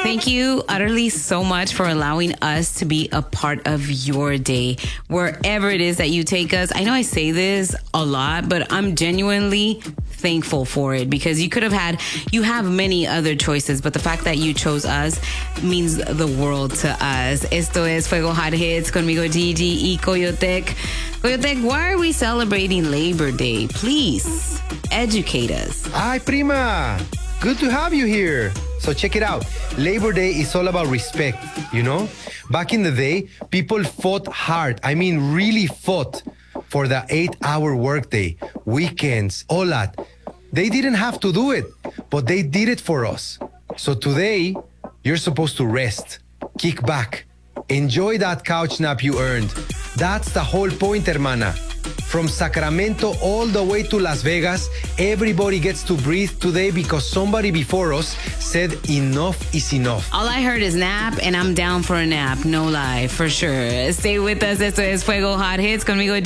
Thank you utterly so much for allowing us to be a part of your day, wherever it is that you take us. I know I say this a lot, but I'm genuinely thankful for it because you have many other choices, but the fact that you chose us means the world to us. Esto es Fuego Hot Hits conmigo Gigi y Coyotec. Coyotec, why are we celebrating Labor Day? Please educate us. Hi, prima. Good to have you here. So check it out. Labor Day is all about respect, you know? Back in the day, people fought hard. I mean, really fought for the 8-hour workday, weekends, all that. They didn't have to do it, but they did it for us. So today, you're supposed to rest, kick back, enjoy that couch nap you earned. That's the whole point, hermana. From Sacramento all the way to Las Vegas, everybody gets to breathe today because somebody before us said enough is enough. All I heard is nap, and I'm down for a nap. No lie, for sure. Stay with us. Esto es Fuego Hot Hits conmigo,